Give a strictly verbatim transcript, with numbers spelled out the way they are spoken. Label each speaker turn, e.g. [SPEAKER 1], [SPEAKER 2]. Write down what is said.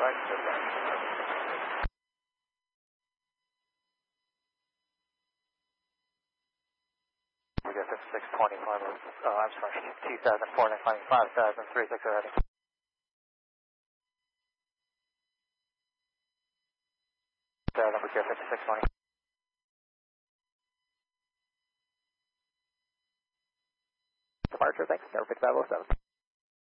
[SPEAKER 1] right, just right. We got fifty-six twenty-five, uh, I'm sorry, two thousand four, then climbing five thousand, three six zero heading. Uh, then we got fifty-six twenty. Departure, thanks, Air six five oh seven.